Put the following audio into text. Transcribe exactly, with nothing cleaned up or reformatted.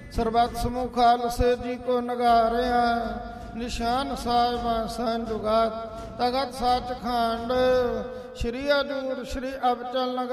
ਸਰਬੱਤ ਸਮੂਹ ਖਾਲਸੇ ਜੀ ਕੋ ਨਗਾਰਿਆ ਨਿਸ਼ਾਨ ਸਾਹਿਬਾਂ ਸੰਜੁਗਾਤ ਤਖਤ ਸੱਚਖੰਡ ਸ਼੍ਰੀ ਹਜ਼ੂਰ ਸ਼੍ਰੀ ਅਬਚਲ ਨਗਰ